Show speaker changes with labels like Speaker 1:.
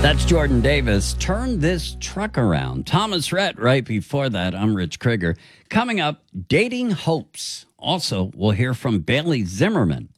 Speaker 1: That's Jordan Davis. Turn this truck around. Thomas Rhett right before that. I'm Rich Krieger. Coming up, dating hopes. Also, we'll hear from Bailey Zimmerman.